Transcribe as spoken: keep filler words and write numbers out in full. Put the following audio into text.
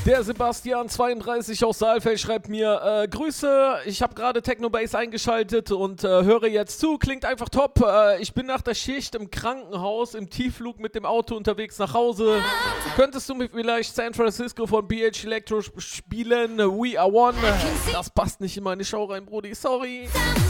Der Sebastian zweiunddreißig aus Saalfeld schreibt mir, äh, Grüße, ich habe gerade Technobase eingeschaltet und äh, höre jetzt zu, klingt einfach top. Äh, ich bin nach der Schicht im Krankenhaus im Tiefflug mit dem Auto unterwegs nach Hause. Könntest du mir vielleicht San Francisco von B H Electro spielen? We Are One. Das passt nicht in meine Show rein, Brudi, sorry.